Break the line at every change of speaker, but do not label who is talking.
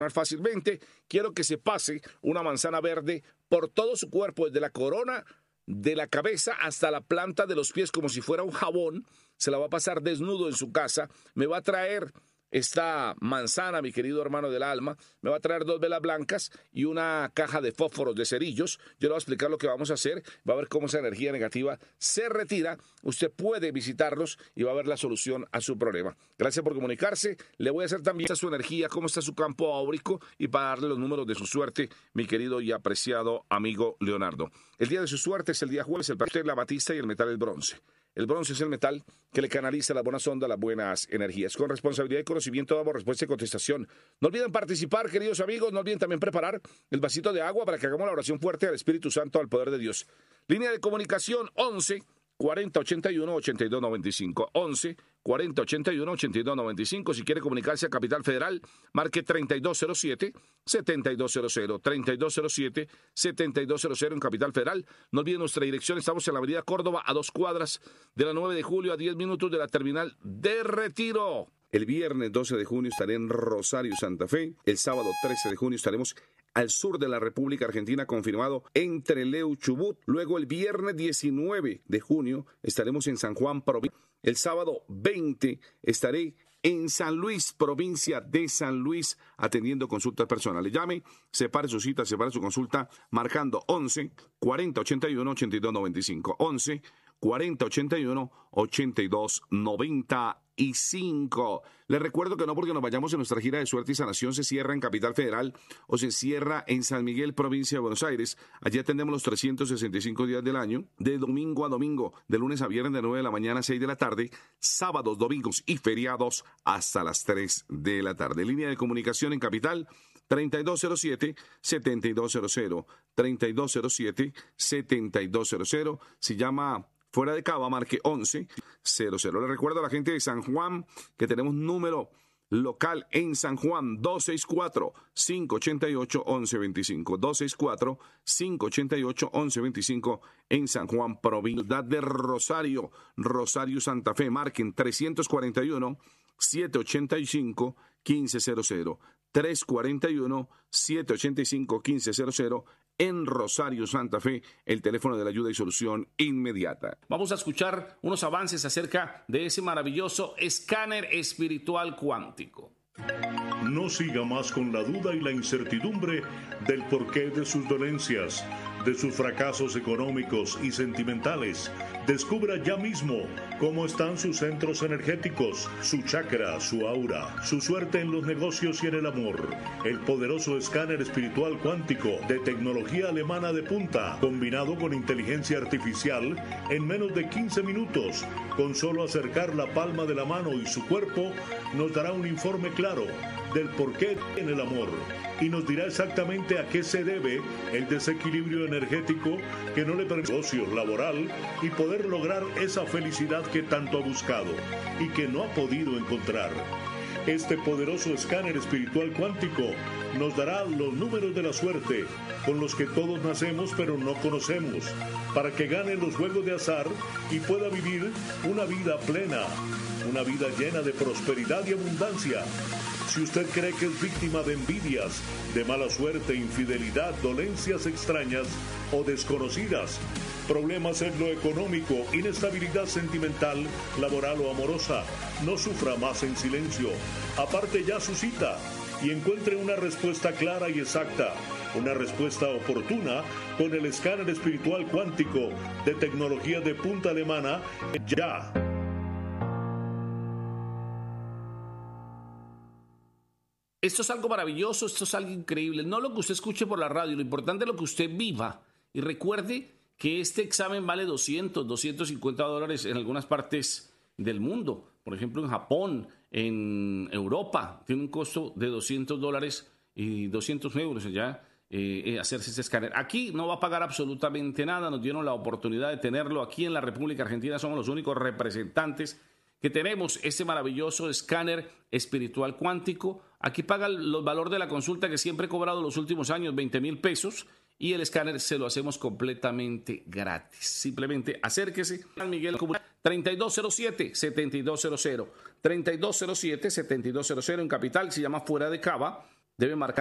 fácilmente. Quiero que se pase una manzana verde por todo su cuerpo, desde la corona de la cabeza hasta la planta de los pies, como si fuera un jabón. Se la va a pasar desnudo en su casa. Me va a traer esta manzana, mi querido hermano del alma. Me va a traer 2 velas blancas y una caja de fósforos de cerillos. Yo le voy a explicar lo que vamos a hacer. Va a ver cómo esa energía negativa se retira. Usted puede visitarlos y va a ver la solución a su problema. Gracias por comunicarse. Le voy a hacer también su energía, cómo está su campo áurico y para darle los números de su suerte, mi querido y apreciado amigo Leonardo. El día de su suerte es el día jueves. El papel es la amatista y el metal es bronce. El bronce es el metal que le canaliza las buenas ondas, las buenas energías. Con responsabilidad y conocimiento damos respuesta y contestación. No olviden participar, queridos amigos. No olviden también preparar el vasito de agua para que hagamos la oración fuerte al Espíritu Santo, al poder de Dios. Línea de comunicación 11 40 81 82 95. 11 40 81 82 95. Si quiere comunicarse a Capital Federal, marque 3207 7200. 3207 7200 en Capital Federal. No olviden nuestra dirección. Estamos en la avenida Córdoba, a 2 cuadras de la 9 de julio, a 10 minutos de la terminal de Retiro. El viernes 12 de junio estaré en Rosario, Santa Fe. El sábado 13 de junio estaremos al sur de la República Argentina, confirmado en Trelew, Chubut. Luego el viernes 19 de junio estaremos en San Juan, provincia. El sábado 20 estaré en San Luis, provincia de San Luis, atendiendo consultas personales. Llame, separe su cita, separe su consulta, marcando 11 40 81 82 95. 11 40 81 82 95. Les recuerdo que no porque nos vayamos en nuestra gira de suerte y sanación se cierra en Capital Federal o se cierra en San Miguel, provincia de Buenos Aires. Allí atendemos los 365 días del año, de domingo a domingo, de lunes a viernes de 9 de la mañana a 6 de la tarde, sábados, domingos y feriados hasta las 3 de la tarde. Línea de comunicación en Capital 3207-7200, 3207-7200. Si llama fuera de Cava, marque 1100. Le recuerdo a la gente de San Juan que tenemos número local en San Juan, 264-588-1125. 264-588-1125 en San Juan, provincia de Rosario, Rosario, Santa Fe. Marquen 341-785-1500. 341-785-1500 en Rosario, Santa Fe, el teléfono de la ayuda y solución inmediata. Vamos a escuchar unos avances acerca de ese maravilloso escáner espiritual cuántico.
No siga más con la duda y la incertidumbre del porqué de sus dolencias, de sus fracasos económicos y sentimentales. Descubra ya mismo cómo están sus centros energéticos, su chakra, su aura, su suerte en los negocios y en el amor. El poderoso escáner espiritual cuántico de tecnología alemana de punta, combinado con inteligencia artificial, en menos de 15 minutos, con solo acercar la palma de la mano y su cuerpo, nos dará un informe claro del porqué en el amor y nos dirá exactamente a qué se debe el desequilibrio energético que no le permite negocio laboral y poder lograr esa felicidad que tanto ha buscado y que no ha podido encontrar. Este poderoso escáner espiritual cuántico nos dará los números de la suerte con los que todos nacemos pero no conocemos, para que gane los juegos de azar y pueda vivir una vida plena, una vida llena de prosperidad y abundancia. Si usted cree que es víctima de envidias, de mala suerte, infidelidad, dolencias extrañas o desconocidas, problemas en lo económico, inestabilidad sentimental, laboral o amorosa, no sufra más en silencio. Aparte ya su cita y encuentre una respuesta clara y exacta, una respuesta oportuna con el escáner espiritual cuántico de tecnología de punta alemana ya.
Esto es algo maravilloso, esto es algo increíble. No lo que usted escuche por la radio, lo importante es lo que usted viva. Y recuerde que este examen vale $250 en algunas partes del mundo. Por ejemplo, en Japón, en Europa, tiene un costo de $200 y 200 euros allá hacerse este escáner. Aquí no va a pagar absolutamente nada. Nos dieron la oportunidad de tenerlo aquí en la República Argentina. Somos los únicos representantes que tenemos este maravilloso escáner espiritual cuántico. Aquí paga el valor de la consulta que siempre he cobrado los últimos años, 20,000 pesos, y el escáner se lo hacemos completamente gratis. Simplemente acérquese a Miguel 3207-7200, 3207-7200 en Capital, se llama Fuera de Cava, debe marcar